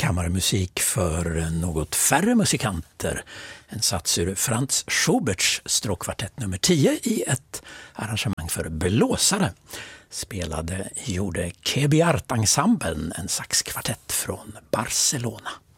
kammarmusik för något färre musikanter. En sats ur Franz Schuberts stråkkvartett nummer 10 i ett arrangemang för blåsare. Gjorde Kebi Art-ensemblen, en saxkvartett från Barcelona.